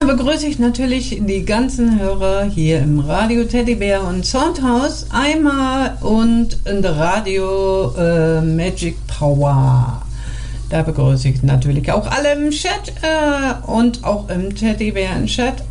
begrüße ich natürlich die ganzen Hörer hier im Radio Teddybär und Soundhouse einmal und in der Radio Magic Power. Da begrüße ich natürlich auch alle im Chat und auch im Teddybären-Chat